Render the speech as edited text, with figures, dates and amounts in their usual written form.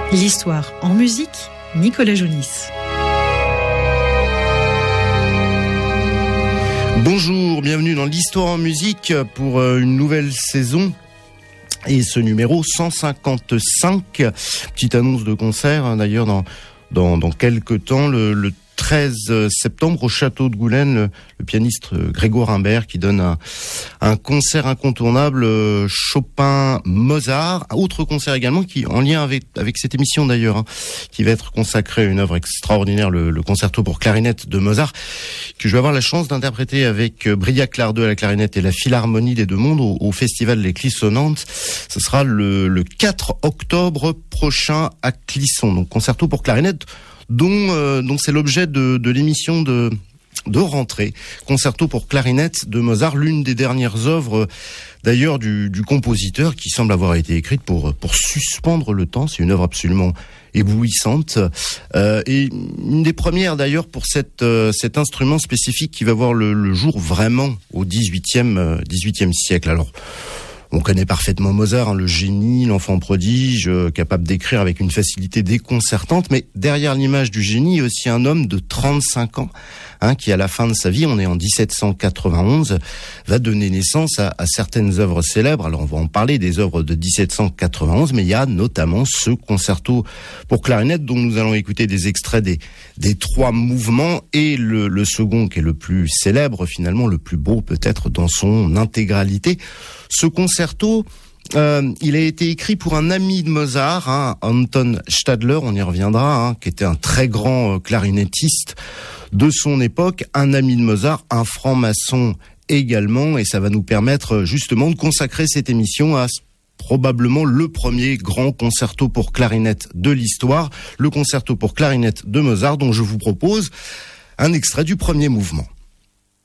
L'histoire en musique, Nicolas Jounis. Bonjour, bienvenue dans l'histoire en musique pour une nouvelle saison. Et ce numéro 155, petite annonce de concert d'ailleurs dans quelques temps, le 13 septembre au Château de Goulaine, le pianiste Grégoire Imbert qui donne un concert incontournable Chopin-Mozart. Un autre concert également qui en lien avec cette émission d'ailleurs, qui va être consacré à une œuvre extraordinaire, le concerto pour clarinette de Mozart, que je vais avoir la chance d'interpréter avec Briac Lardeux à la clarinette et la Philharmonie des Deux Mondes au Festival Les Clisonnantes. Ce sera le 4 octobre prochain à Clisson. Donc concerto pour clarinette dont c'est l'objet de l'émission de rentrée. Concerto pour clarinette de Mozart, l'une des dernières œuvres d'ailleurs du compositeur, qui semble avoir été écrite pour suspendre le temps. C'est une œuvre absolument éblouissante et une des premières d'ailleurs pour cet instrument spécifique qui va voir le jour vraiment au XVIIIe siècle. Alors on connaît parfaitement Mozart, le génie, l'enfant prodige, capable d'écrire avec une facilité déconcertante. Mais derrière l'image du génie, il y a aussi un homme de 35 ans, qui à la fin de sa vie, on est en 1791, va donner naissance à certaines œuvres célèbres. Alors on va en parler des œuvres de 1791, mais il y a notamment ce concerto pour clarinette dont nous allons écouter des extraits des trois mouvements et le second qui est le plus célèbre, finalement le plus beau peut-être dans son intégralité. Ce concerto, il a été écrit pour un ami de Mozart, Anton Stadler, on y reviendra, qui était un très grand clarinettiste de son époque, un ami de Mozart, un franc-maçon également, et ça va nous permettre justement de consacrer cette émission à probablement le premier grand concerto pour clarinette de l'histoire, le concerto pour clarinette de Mozart, dont je vous propose un extrait du premier mouvement.